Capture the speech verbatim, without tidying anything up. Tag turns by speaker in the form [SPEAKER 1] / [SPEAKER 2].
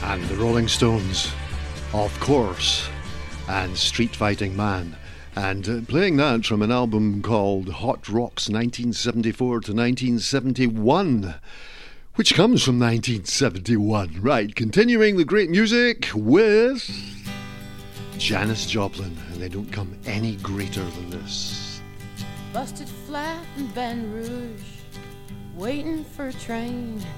[SPEAKER 1] And the Rolling Stones, of course, and Street Fighting Man. And uh, playing that from an album called Hot Rocks nineteen seventy-four to nineteen seventy-one, which comes from nineteen seventy-one. Right, continuing the great music with Janis Joplin, and they don't come any greater than this.
[SPEAKER 2] Busted flat in Baton Rouge, waiting for a train.